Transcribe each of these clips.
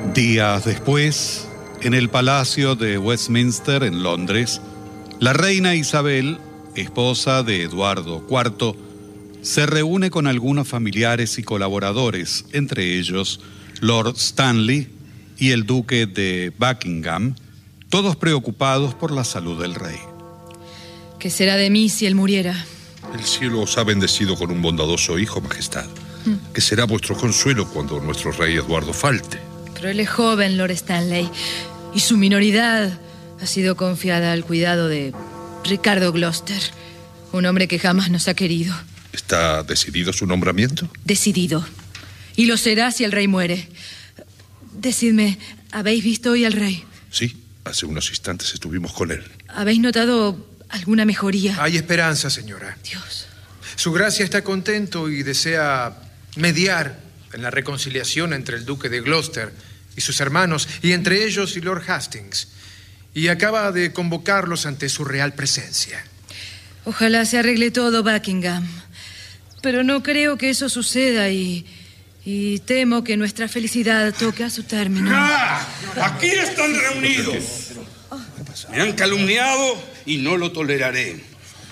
Días después, en el Palacio de Westminster, en Londres, la reina Isabel, esposa de Eduardo IV, se reúne con algunos familiares y colaboradores, entre ellos Lord Stanley y el duque de Buckingham, todos preocupados por la salud del rey. ¿Qué será de mí si él muriera? El cielo os ha bendecido con un bondadoso hijo, majestad, que será vuestro consuelo cuando nuestro rey Eduardo falte. Pero él es joven, Lord Stanley, y su minoridad ha sido confiada al cuidado de Ricardo Gloucester, un hombre que jamás nos ha querido. ¿Está decidido su nombramiento? Decidido. Y lo será si el rey muere. Decidme, ¿habéis visto hoy al rey? Sí, hace unos instantes estuvimos con él. ¿Habéis notado alguna mejoría? Hay esperanza, señora. Dios. Su gracia está contento y desea mediar en la reconciliación entre el duque de Gloucester y sus hermanos, y entre ellos y Lord Hastings, y acaba de convocarlos ante su real presencia. Ojalá se arregle todo, Buckingham. Pero no creo que eso suceda y temo que nuestra felicidad toque a su término. ¡Ah! Aquí están reunidos. Me han calumniado y no lo toleraré.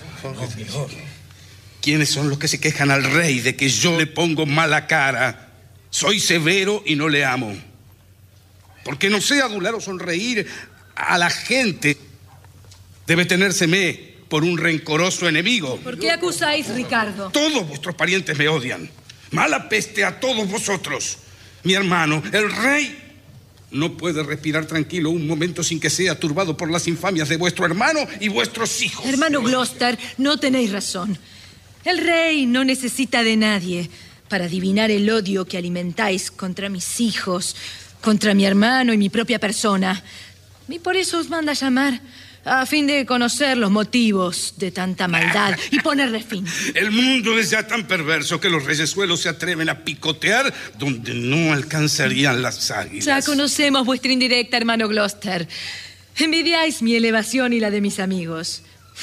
¿Quiénes son los que se quejan al rey de que yo le pongo mala cara? Soy severo y no le amo. Porque no sé adular o sonreír a la gente. Debe tenérseme por un rencoroso enemigo. ¿Por qué acusáis, Ricardo? Todos vuestros parientes me odian. Mala peste a todos vosotros. Mi hermano, el rey, no puede respirar tranquilo un momento sin que sea turbado por las infamias de vuestro hermano y vuestros hijos. Hermano Gloucester, no tenéis razón. El rey no necesita de nadie para adivinar el odio que alimentáis contra mis hijos, contra mi hermano y mi propia persona. Y por eso os manda a llamar, a fin de conocer los motivos de tanta maldad y ponerle fin. El mundo es ya tan perverso que los reyesuelos se atreven a picotear donde no alcanzarían las águilas. Ya conocemos vuestra indirecta, hermano Gloucester. Envidiáis mi elevación y la de mis amigos.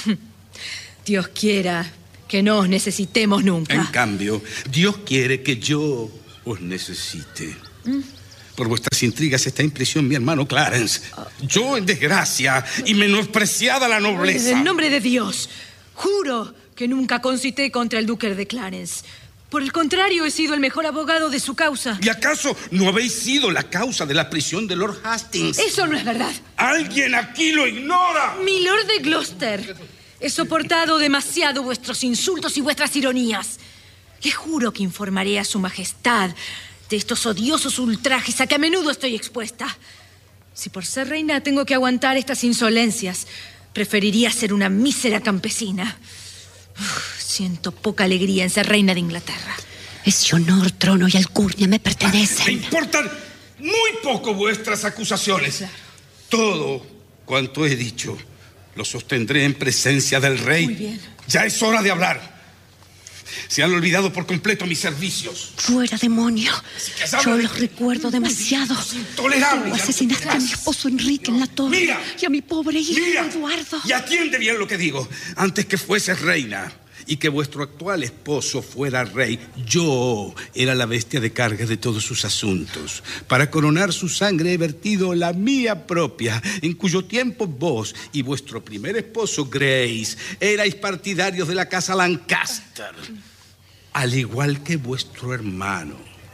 Dios quiera que no os necesitemos nunca. En cambio, Dios quiere que yo os necesite. Por vuestras intrigas está en prisión mi hermano Clarence. Yo en desgracia y menospreciada la nobleza. En nombre de Dios, juro que nunca concité contra el duque de Clarence. Por el contrario, he sido el mejor abogado de su causa. ¿Y acaso no habéis sido la causa de la prisión de Lord Hastings? Eso no es verdad. ¡Alguien aquí lo ignora! Mi Lord de Gloucester, he soportado demasiado vuestros insultos y vuestras ironías. Le juro que informaré a su majestad de estos odiosos ultrajes a que a menudo estoy expuesta. Si por ser reina tengo que aguantar estas insolencias, preferiría ser una mísera campesina. Siento poca alegría en ser reina de Inglaterra. Ese honor, trono y alcurnia me pertenecen. Me importan muy poco vuestras acusaciones. Claro. Todo cuanto he dicho lo sostendré en presencia del rey. Muy bien. Ya es hora de hablar. Se han olvidado por completo mis servicios. Fuera, demonio. Yo de los recuerdo demasiado. Intolerable. Tú asesinaste a mi esposo Enrique en la torre. Mira. Y a mi pobre hijo Eduardo. Y atiende bien lo que digo. Antes que fueses reina y que vuestro actual esposo fuera rey, yo era la bestia de carga de todos sus asuntos. Para coronar su sangre he vertido la mía propia, en cuyo tiempo vos y vuestro primer esposo, Grace, erais partidarios de la casa Lancaster, al igual que vuestro hermano.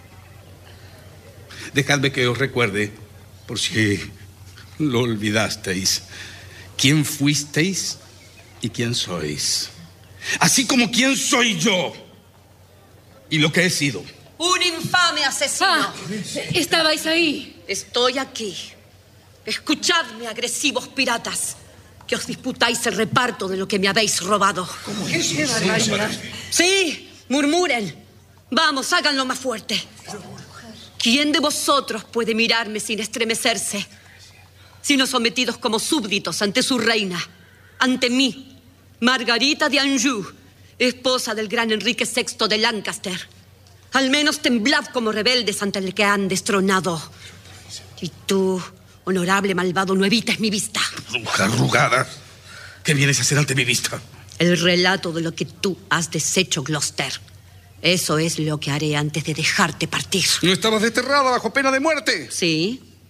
Dejadme que os recuerde, por si lo olvidasteis, quién fuisteis y quién sois. Así como quién soy yo y lo que he sido. Un infame asesino. Estabais ahí. Estoy aquí. Escuchadme, agresivos piratas, que os disputáis el reparto de lo que me habéis robado. ¿Cómo es eso? Sí, murmuren. Vamos, háganlo más fuerte. ¿Quién de vosotros puede mirarme sin estremecerse? Sino sometidos como súbditos ante su reina, ante mí, Margarita de Anjou, esposa del gran Enrique VI de Lancaster. Al menos temblad como rebeldes ante el que han destronado. Y tú, honorable malvado, no evites mi vista. Bruja arrugada, ¿qué vienes a hacer ante mi vista? El relato de lo que tú has deshecho, Gloucester. Eso es lo que haré antes de dejarte partir. ¿No estabas desterrada bajo pena de muerte? Sí,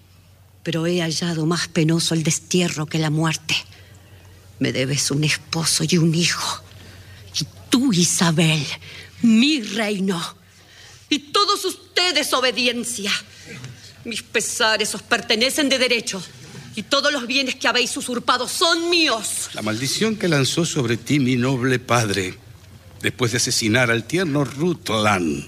pero he hallado más penoso el destierro que la muerte. Me debes un esposo y un hijo. Y tú, Isabel, mi reino. Y todos ustedes, obediencia. Mis pesares os pertenecen de derecho. Y todos los bienes que habéis usurpado son míos. La maldición que lanzó sobre ti mi noble padre, después de asesinar al tierno Rutland,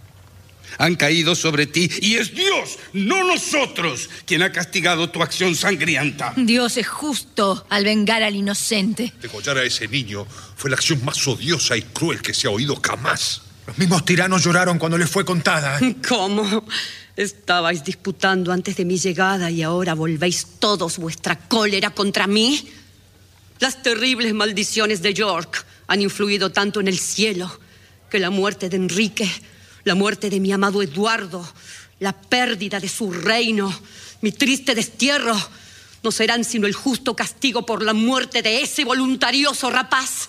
han caído sobre ti, y es Dios, no nosotros, quien ha castigado tu acción sangrienta. Dios es justo al vengar al inocente. Degollar a ese niño fue la acción más odiosa y cruel que se ha oído jamás. Los mismos tiranos lloraron cuando les fue contada. ¿Cómo? Estabais disputando antes de mi llegada y ahora volvéis todos vuestra cólera contra mí. Las terribles maldiciones de York han influido tanto en el cielo que la muerte de Enrique, la muerte de mi amado Eduardo, la pérdida de su reino, mi triste destierro, no serán sino el justo castigo por la muerte de ese voluntarioso rapaz.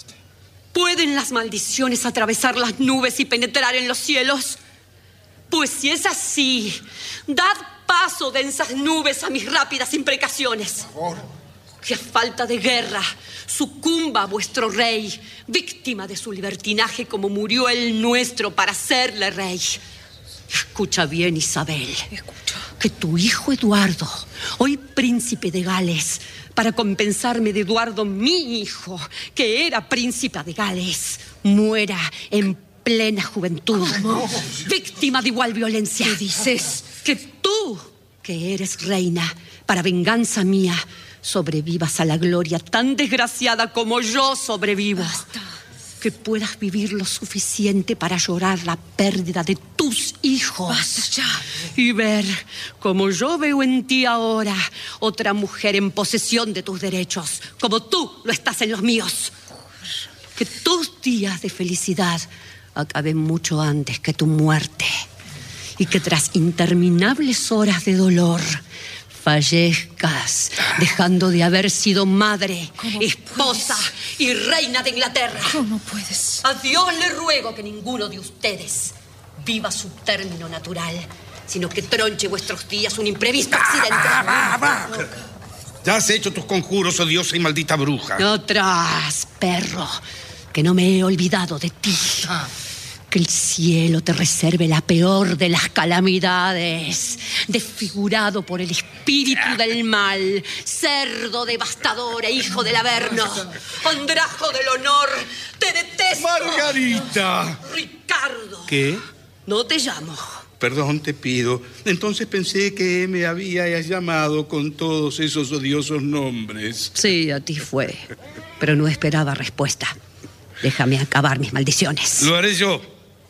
¿Pueden las maldiciones atravesar las nubes y penetrar en los cielos? Pues si es así, dad paso de esas nubes a mis rápidas imprecaciones. Por favor. Que a falta de guerra sucumba vuestro rey, víctima de su libertinaje como murió el nuestro para serle rey. Escucha bien, Isabel. Escucho. Que tu hijo Eduardo, hoy príncipe de Gales, para compensarme de Eduardo, mi hijo, que era príncipe de Gales, muera en plena juventud. ¿Cómo? Víctima de igual violencia. ¿Qué dices? Que tú, que eres reina, para venganza mía, sobrevivas a la gloria tan desgraciada como yo sobrevivo. Basta. Que puedas vivir lo suficiente para llorar la pérdida de tus hijos. Basta ya. Y ver, como yo veo en ti ahora, otra mujer en posesión de tus derechos, como tú lo estás en los míos. Que tus días de felicidad acaben mucho antes que tu muerte. Y que tras interminables horas de dolor fallezcas, dejando de haber sido madre, esposa y reina de Inglaterra. ¿Cómo puedes? A Dios le ruego que ninguno de ustedes viva su término natural, sino que tronche vuestros días un imprevisto accidente. Ya has hecho tus conjuros, odiosa y maldita bruja. No atrás, perro, que no me he olvidado de ti. Que el cielo te reserve la peor de las calamidades, desfigurado por el espíritu del mal, cerdo devastador e hijo del Averno, andrajo del honor, te detesto. ¡Margarita! Ricardo. ¿Qué? No te llamo. Perdón, te pido. Entonces pensé que me habías llamado con todos esos odiosos nombres. Sí, a ti fue, pero no esperaba respuesta. Déjame acabar mis maldiciones. Lo haré yo.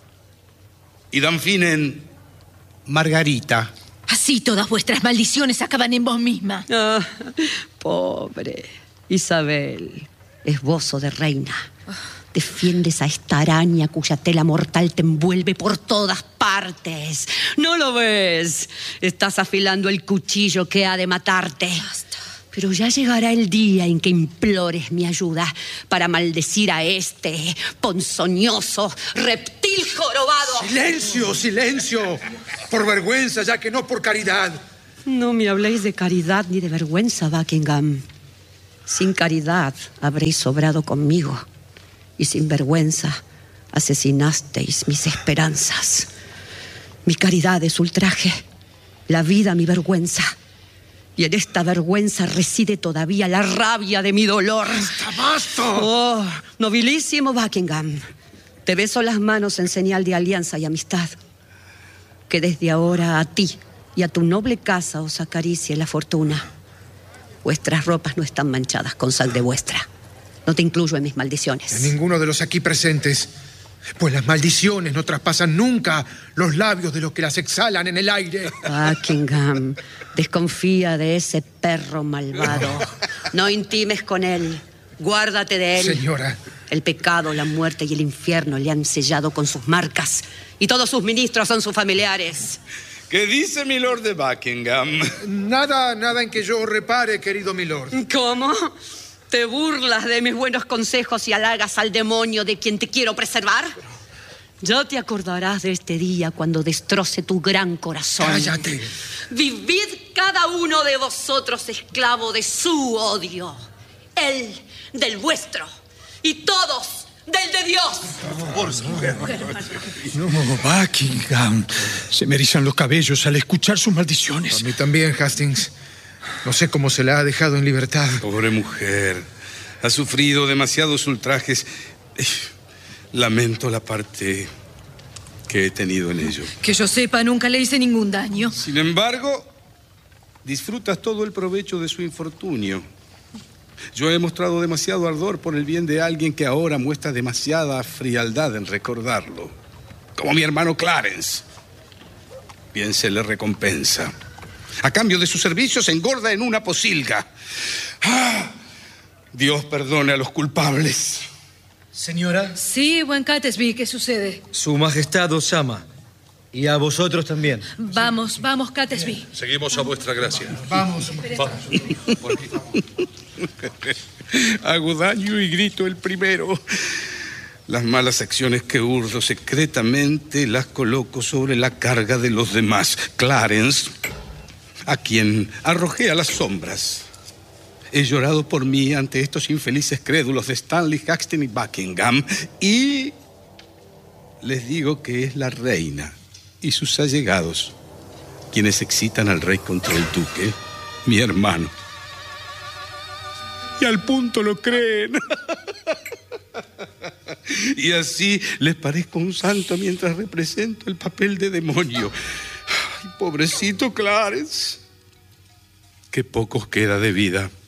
Y dan fin en Margarita. Así todas vuestras maldiciones acaban en vos misma. Ah, pobre Isabel, esbozo de reina. Defiendes a esta araña cuya tela mortal te envuelve por todas partes. ¿No lo ves? Estás afilando el cuchillo que ha de matarte. Basta. Pero ya llegará el día en que implores mi ayuda para maldecir a este ponzoñoso reptil jorobado. ¡Silencio, silencio! Por vergüenza, ya que no por caridad. No me habléis de caridad ni de vergüenza, Buckingham. Sin caridad habréis sobrado conmigo, y sin vergüenza asesinasteis mis esperanzas. Mi caridad es ultraje, la vida mi vergüenza. Y en esta vergüenza reside todavía la rabia de mi dolor. ¡Basta! Oh, nobilísimo Buckingham, te beso las manos en señal de alianza y amistad. Que desde ahora a ti y a tu noble casa os acaricie la fortuna. Vuestras ropas no están manchadas con sangre vuestra. No te incluyo en mis maldiciones. En ninguno de los aquí presentes, pues las maldiciones no traspasan nunca los labios de los que las exhalan en el aire. Buckingham, desconfía de ese perro malvado. No intimes con él. Guárdate de él. Señora. El pecado, la muerte y el infierno le han sellado con sus marcas. Y todos sus ministros son sus familiares. ¿Qué dice mi lord de Buckingham? Nada en que yo repare, querido milord. ¿Cómo? ¿Te burlas de mis buenos consejos y halagas al demonio de quien te quiero preservar? Ya te acordarás de este día cuando destroce tu gran corazón. ¡Cállate! Vivid cada cada uno de vosotros esclavo de su odio. Él del vuestro y todos del de Dios. No, Buckingham. Se me erizan los cabellos al escuchar sus maldiciones. A mí también, Hastings. No sé cómo se la ha dejado en libertad. Pobre mujer. Ha sufrido demasiados ultrajes. Lamento la parte que he tenido en ello. Que yo sepa, nunca le hice ningún daño. Sin embargo, disfrutas todo el provecho de su infortunio. Yo he mostrado demasiado ardor por el bien de alguien que ahora muestra demasiada frialdad en recordarlo. Como mi hermano Clarence. Bien se le recompensa. A cambio de sus servicios engorda en una pocilga. ¡Ah! Dios perdone a los culpables. Señora. Sí, buen Catesby, ¿qué sucede? Su Majestad os ama. Y a vosotros también. Vamos, vamos, Catesby. Seguimos a vuestra gracia. Vamos. Hago daño y grito el primero. Las malas acciones que urdo secretamente las coloco sobre la carga de los demás. Clarence, a quien arrojé a las sombras. He llorado por mí ante estos infelices crédulos de Stanley, Haxton y Buckingham. Y les digo que es la reina y sus allegados quienes excitan al rey contra el duque, mi hermano. Y al punto lo creen. Y así les parezco un santo mientras represento el papel de demonio. Ay, pobrecito Clarence. Qué poco queda de vida.